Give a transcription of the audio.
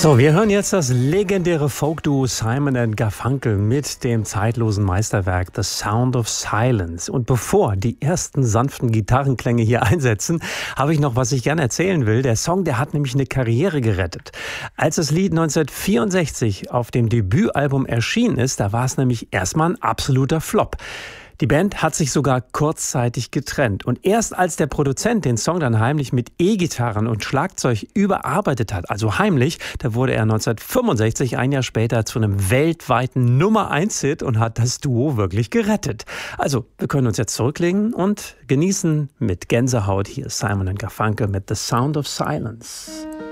So, wir hören jetzt das legendäre Folkduo Simon & Garfunkel mit dem zeitlosen Meisterwerk The Sound of Silence. Und bevor die ersten sanften Gitarrenklänge hier einsetzen, habe ich noch, was ich gerne erzählen will. Der Song, der hat nämlich eine Karriere gerettet. Als das Lied 1964 auf dem Debütalbum erschienen ist, da war es nämlich erstmal ein absoluter Flop. Die Band hat sich sogar kurzzeitig getrennt. Und erst als der Produzent den Song dann heimlich mit E-Gitarren und Schlagzeug überarbeitet hat, also heimlich, da wurde er 1965, ein Jahr später, zu einem weltweiten Nummer-1-Hit und hat das Duo wirklich gerettet. Also, wir können uns jetzt zurücklegen und genießen mit Gänsehaut hier Simon & Garfunkel mit The Sound of Silence.